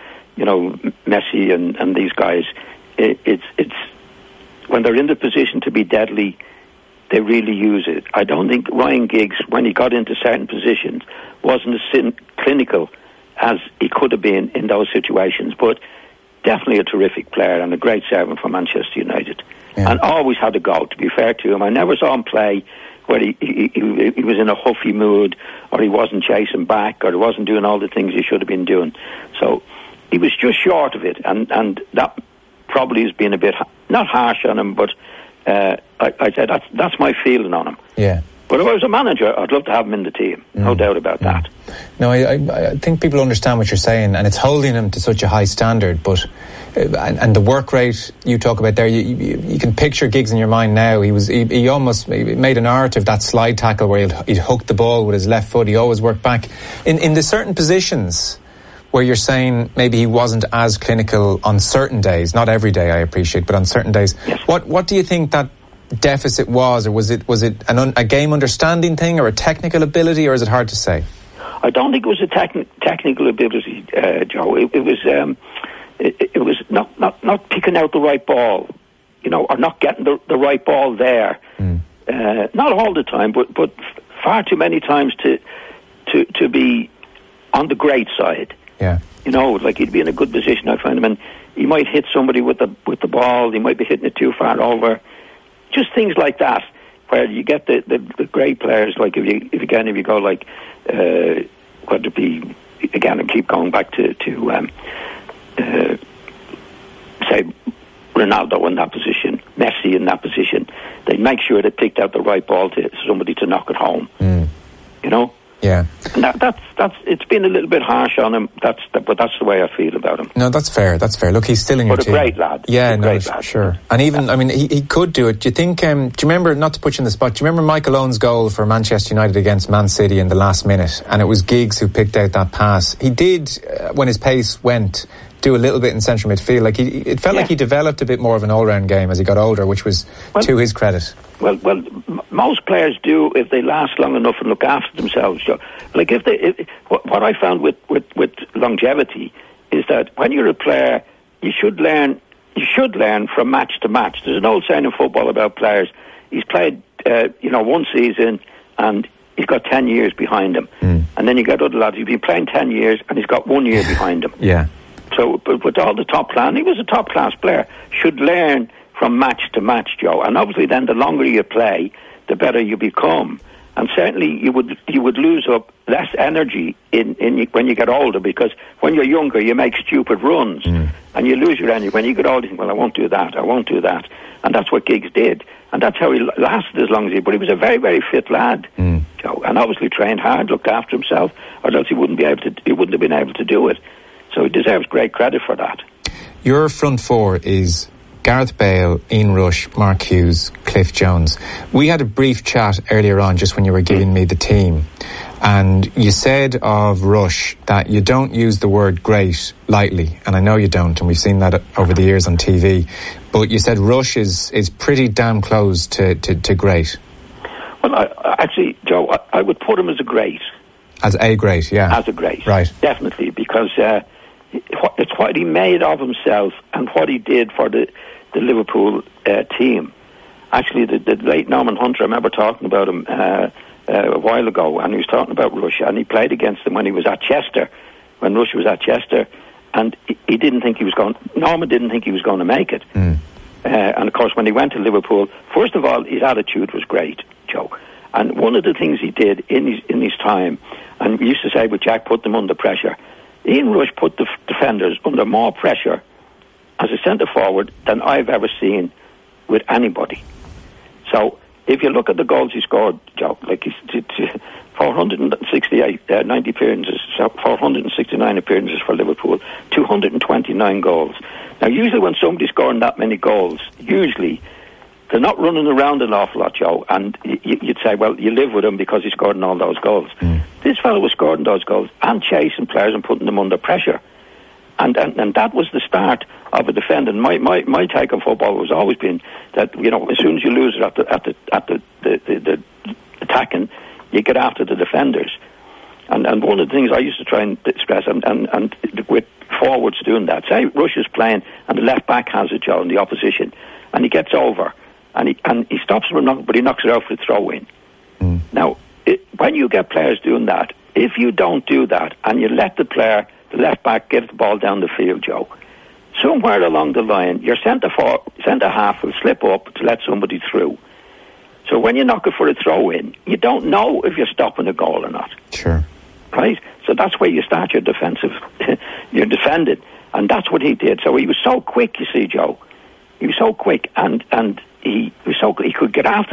Messi and these guys, it's when they're in the position to be deadly, they really use it. I don't think Ryan Giggs, when he got into certain positions, wasn't as clinical as he could have been in those situations, but definitely a terrific player and a great servant for Manchester United. Yeah. And always had a goal, to be fair to him. I never saw him play where he was in a huffy mood, or he wasn't chasing back, or he wasn't doing all the things he should have been doing. So he was just short of it, and that probably has been a bit not harsh on him, but I said that's my feeling on him. Yeah. But if I was a manager, I'd love to have him in the team. No doubt about that. No, I think people understand what you're saying, and it's holding him to such a high standard. But and the work rate you talk about there, you can picture Giggs in your mind now. He almost made an art of that slide tackle where he'd hook the ball with his left foot. He always worked back in the certain positions where you're saying maybe he wasn't as clinical on certain days. Not every day, I appreciate, but on certain days. Yes. What do you think that deficit was, or was it a game understanding thing, or a technical ability, or is it hard to say? I don't think it was a technical ability, Joe. It was not picking out the right ball, or not getting the right ball there. Not all the time, but far too many times to be on the great side. Yeah. Like he'd be in a good position. I find him, and he might hit somebody with the ball. He might be hitting it too far over. Just things like that, where you get the great players. Like if you go like, whether it be again, and keep going back to say Ronaldo in that position, Messi in that position, they make sure they picked out the right ball to somebody to knock it home. Yeah. And that's it's been a little bit harsh on him. But that's the way I feel about him. No, that's fair. Look, he's still in your team. But a great lad. Yeah, great lad. Sure. And even, I mean, he could do it. Do you think? Do you remember? Not to put you in the spot. Do you remember Michael Owen's goal for Manchester United against Man City in the last minute? And it was Giggs who picked out that pass. He did, when his pace went, do a little bit in central midfield. Like it felt like he developed a bit more of an all-round game as he got older, which was to his credit. Well, most players do if they last long enough and look after themselves. Like what I found with longevity is that when you're a player, you should learn from match to match. There's an old saying in football about players. He's played, one season and he's got 10 years behind him, and then you got other lads. He's been playing 10 years and he's got 1 year behind him. Yeah. So, but with all the top class, he was a top class player. Should learn from match to match, Joe. And obviously, then the longer you play, the better you become. And certainly, you would lose up less energy when you get older, because when you're younger, you make stupid runs and you lose your energy. When you get older, you think, well, I won't do that, and that's what Giggs did, and that's how he lasted as long as he. But he was a very, very fit lad, Joe, and obviously trained hard, looked after himself, or else he wouldn't have been able to do it. So he deserves great credit for that. Your front four is Gareth Bale, Ian Rush, Mark Hughes, Cliff Jones. We had a brief chat earlier on just when you were giving me the team, and you said of Rush that you don't use the word great lightly, and I know you don't, and we've seen that over the years on TV, but you said Rush is pretty damn close to great. Well, actually, Joe, I would put him as a great. As a great, yeah. As a great. Right. Definitely, because it's what he made of himself and what he did for the Liverpool team. Actually, the late Norman Hunter, I remember talking about him a while ago, and he was talking about Rush, and he played against him when he was at Chester, when Rush was at Chester, and he didn't think he was going. Norman didn't think he was going to make it. And of course, when he went to Liverpool, first of all, his attitude was great, Joe. And one of the things he did in his time, and we used to say with Jack, put them under pressure. Ian Rush put the defenders under more pressure as a centre forward than I've ever seen with anybody. So if you look at the goals he scored, Joe, like he's 468 appearances, 469 appearances for Liverpool, 229 goals. Now, usually when somebody's scoring that many goals, usually they're not running around an awful lot, Joe, and you'd say, well, you live with him because he's scored all those goals. This fellow was scoring those goals and chasing players and putting them under pressure. And that was the start of a defender. My take on football has always been that, as soon as you lose it at the attacking, you get after the defenders. And one of the things I used to try and stress, and with forwards doing that, say Rush is playing and the left back has it, Joe, in the opposition, and he gets over, and he stops him, but he knocks it out for the throw-in. Now, when you get players doing that, if you don't do that and you let the left back get the ball down the field, Joe, somewhere along the line, your centre half will slip up to let somebody through. So when you're knocking for a throw in, you don't know if you're stopping the goal or not. Sure. Right? So that's where you start your defensive, your defending. And that's what he did. So he was so quick, you see, Joe. He was so quick, and he was so he could get after